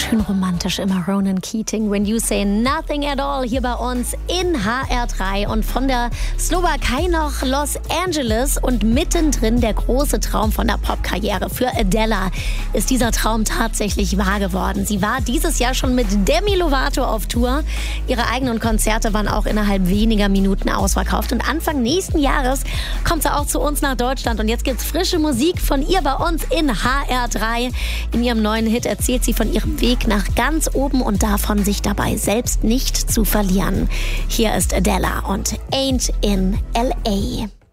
schön romantisch immer Ronan Keating. When You Say Nothing at All hier bei uns in HR3 und von der Slowakei nach Los Angeles und mittendrin der große Traum von der Popkarriere. Für Adele ist dieser Traum tatsächlich wahr geworden. Sie war dieses Jahr schon mit Demi Lovato auf Tour. Ihre eigenen Konzerte waren auch innerhalb weniger Minuten ausverkauft und Anfang nächsten Jahres kommt sie auch zu uns nach Deutschland und jetzt gibt's frische Musik von ihr bei uns in HR3. In ihrem neuen Hit erzählt sie von ihrem Weg nach ganz oben und davon, sich dabei selbst nicht zu verlieren. Hier ist Adele und Ain't in L.A.